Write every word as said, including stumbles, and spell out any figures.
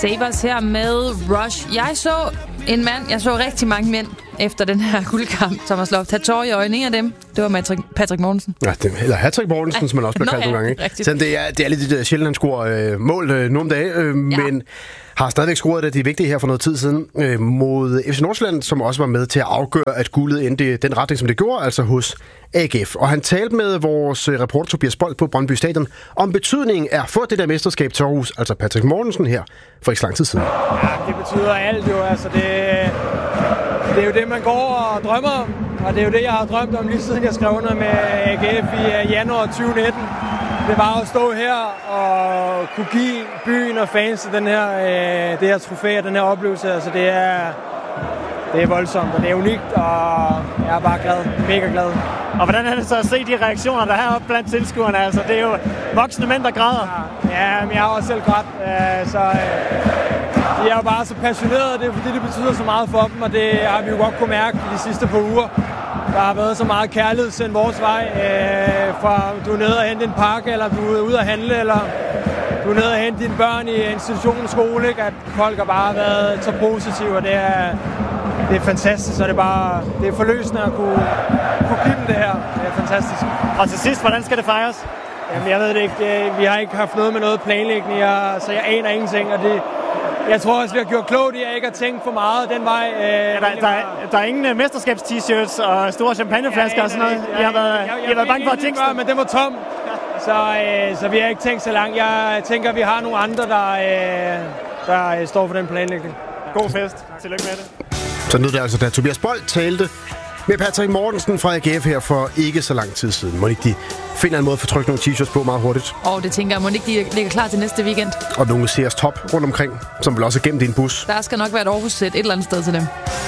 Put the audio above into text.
Sabres her med Rush. Jeg så en mand, jeg så rigtig mange mænd efter den her guldkamp, Thomas Loft. Have tår i øjnene. En af dem, det var Patrick, Patrick Mortensen. Ja, det, eller Patrick Mortensen, som man også bliver kaldt nogle gange. Ikke? Så det er, det er lidt uh, sjældent, han scorer uh, mål uh, nogle om dage, uh, ja. men har stadigvæk scoret det. Det er vigtigt her for noget tid siden uh, mod F C Nordsjælland, som også var med til at afgøre, at guldet endte den retning, som det gjorde, altså hos A G F. Og han talte med vores uh, reporter Tobias Bold på Brøndby Stadion om betydningen af at få det der mesterskab til Aarhus, altså Patrick Mortensen her, for ikke så lang tid siden. Ja, det betyder alt jo. Altså det, det er jo det, man går og drømmer om. Og det er jo det, jeg har drømt om lige siden jeg skrev under med A G F i januar tyve nitten. Det var at stå her og kunne give byen og fans den her, øh, det her trofæ og den her oplevelse. Altså det er, det er voldsomt, og det er unikt, og jeg er bare glad, mega glad. Og hvordan er det så at se de reaktioner, der er heroppe blandt tilskuerne? Altså det er jo voksne mænd, der græder. Ja, men jeg har også selv grædt, øh, så øh, de er jo bare så passionerede, det er fordi det betyder så meget for dem, og det har vi jo godt kunne mærke de sidste par uger. Der har været så meget kærlighed sendt vores vej, øh, fra du er nede og hente en pakke, eller du er ude at handle, eller du er nede og hente dine børn i institutionen skole, ikke? At folk har bare været så positive, og det er, det er fantastisk, så det er bare det er forløsende at kunne, kunne give dem det her. Det er fantastisk. Og til sidst, hvordan skal det fejres? Jamen, jeg ved det ikke. Vi har ikke haft noget med noget planlægning, så jeg aner ingenting, og det jeg tror også, vi har gjort klogt i at ikke at tænke for meget den vej. Øh, ja, der, der, er, der er ingen mesterskabs-t-shirts og store champagneflasker ja, ja, og sådan noget. Jeg har været, jeg, jeg, jeg har været bange for at tænke det. Men det var tom. Så, øh, så vi har ikke tænkt så langt. Jeg tænker, at vi har nogle andre, der, øh, der står for den planlægning. God fest. Tillykke med det. Så nu er det altså, da Tobias Bold talte med Patrick Mortensen fra A G F her for ikke så lang tid siden. Må ikke de finder en måde at få trykt nogle t-shirts på meget hurtigt? Og det tænker jeg, må ikke de ligger klar til næste weekend. Og nogle C S Top rundt omkring, som vil også er gemt i en bus. Der skal nok være et Aarhus-sæt et eller andet sted til dem.